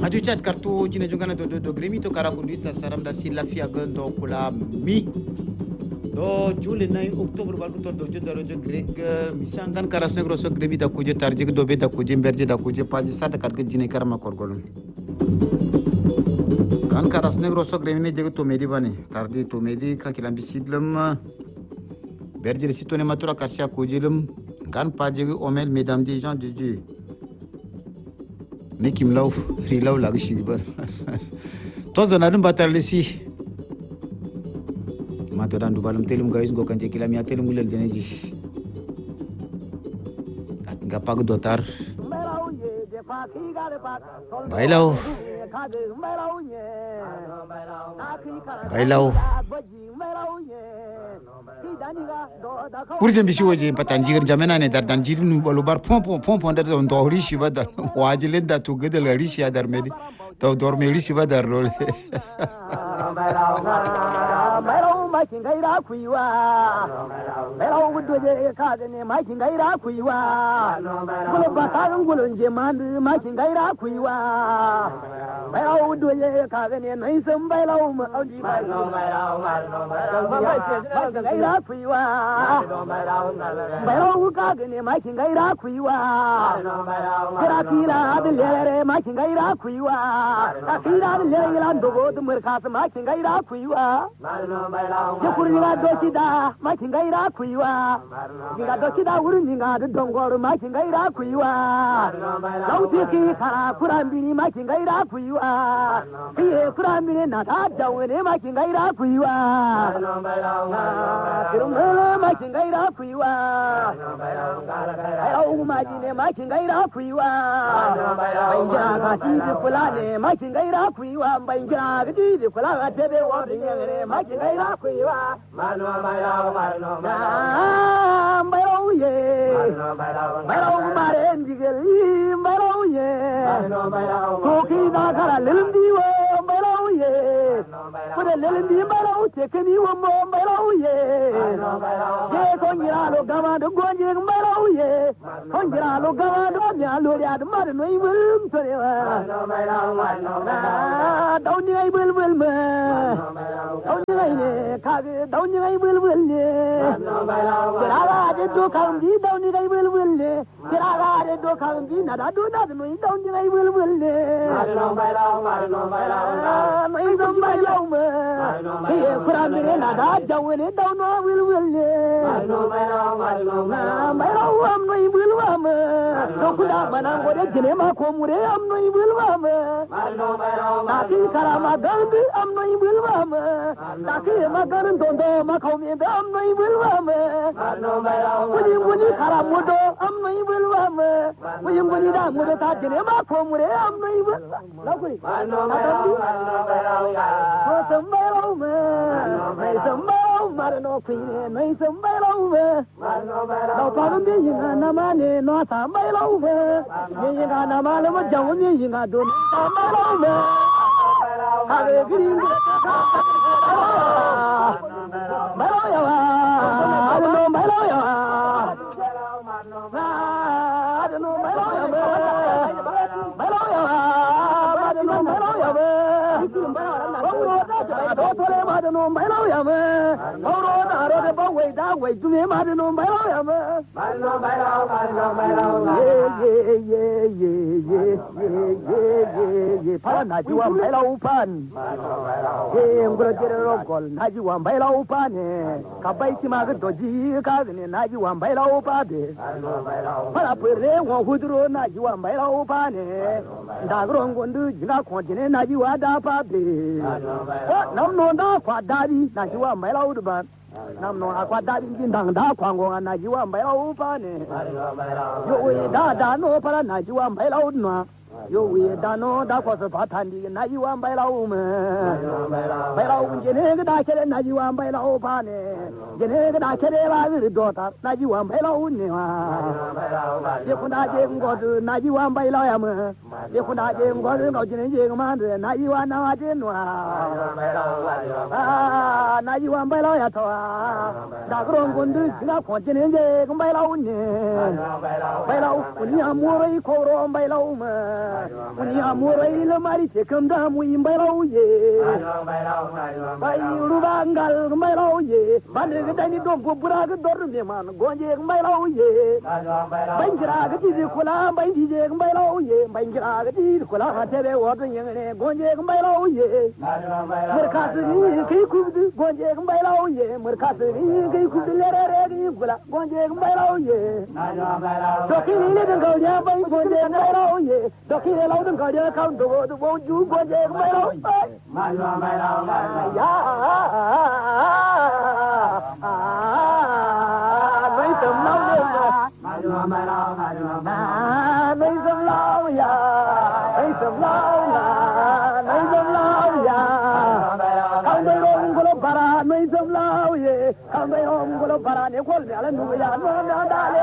Radio chat kartu jina jungana do gremi to karakulista saram da silafia gando kula mi do jule 9 octobre balbu to do jodaro jo greg misangan karasne grosso gremi da kuje tarjig do be da kuje berje da kuje paji sata karge jine karma korgolun kan karasne grosso gremi ne jego to medi bane kardi to medi ka kilambi sidlam berje sitone matura karsia kujilum kan paji omel mesdames des gens de dieu ne kim law free law lag shibar to zonadum batarlesi ma to dan dubalum telum guys go kan kilam ya telum lel jeneji at nga pag dotar bailaw kurjem bisi woje patanjir jamena ne dar danjir nu bolubar pom dar don dohri shiba dar wajile da tu gedel rishi dar medi to dorme rishi ba dar role Mero makingaira kuiwa Mero wudoje kagane makingaira kuiwa Kulo batarun gulunje mandu makingaira kuiwa Mero wudoje kagane naisam bailo maudi makingaira kuiwa Mero kagane makingaira kuiwa Kirakila adlere makingaira kuiwa Akira adlere ndogo dumurkas makingaira kuiwa Jekuriga dokida makingaira kuiwa Ninga dokida uru ninga dongoro makingaira kuiwa Lautiki kara kurambini makingaira kuiwa Kiye kurambini nata jawene makingaira kuiwa Kirumele makingaira kuiwa Ayau majine makingaira kuiwa Bainjira katidi kulane makingaira kuiwa Bainjira katidi kulane tebe wabingere makingaira kuiwa Mano Mbairo ye Mbairo marenjigeli Mbairo ye Toki da kara lelmdiwo Mbairo ye Kude lelmdi Mbairo tekeni wamo Mbairo ye Ke konjiralo gamado gonje Mbairo ye Konjiralo gamado nyalo ya dumare no ibul torewa Dawni ibul bulma Dawni kage dawni ibul bulne Kiraga de do kamdi dawni ibul bulne Kiraga de do kamdi nada do nada no dawni ibul bulne Mai dam bailo ma Ye kuramire nada jawne dawno ibul bulne Bailo am no ibul wam Dokuda manango de jinema komure am no ibul wam Taki karama gandu am no ibul wam Taki magan dondo makomi am no ibul wam Muni karamudo am no ibul wam Muni da mudo ta jinema komure am no ibul Lakuri Sambairo me Sambairo marno kine no sambairo me No parum de yinga namane no sambairo me Yinga namale mo jawni yinga don sambairo me Kare green Bailo yawa Adno bailo yawa Adno bailo yawa Bailo yawa Adno bailo yawa Tore madno bailo yawa Oro daro de bawe da we dume madno bailo yawa Ye Pan najiwa bailo pan Ye ngro jero gol najiwa bailo pan Kabaiti mag doji kagne najiwa bailo pan Para pere wo hudro najiwa bailo pan Dagro ngondu jina konjine najiwa da pabe Namno da kwa dadi najiwa bailo ban Namno akwa dadi jindang da kwango najiwa bailo pan Yo da no para najiwa bailo nwa Yo we dano da ko so patandi na yiwa mbaila ume mbaila unjene da kere na yiwa mbaila opane jene da kere ba ri dota na yiwa mbaila unne wa ye kuna je ngodu na yiwa mbaila ya me ye kuna je ngodu no jene je ngmande na yiwa na wa je no na yiwa mbaila ya to da gro ngundu jina ko jene je mbaila unne mbaila unni amore ko ro mbaila ume ni amurai la mari ce kam da mu yin bai lauye bai rubangal bai lauye bande ga dani dom ko bura ga dor me man gonje bai lauye bai gira ga ti kula bai dije bai lauye bai gira ga ti kula ha tebe wodun yene gonje bai lauye murkasiri kai kubdu gonje bai lauye murkasiri kai kubdu lere re kula gonje bai lauye dokini le dan gauja bai gonje bai lauye dokini lau dan gauja kan do ju gonje bai lauye ya bai tam lau le bai tam lau ya bai tam lau ya bai tam lau ya kan bai rom gulo para bai tam lau ye kan bai rom gulo para ne kol me ala nu ya no na dale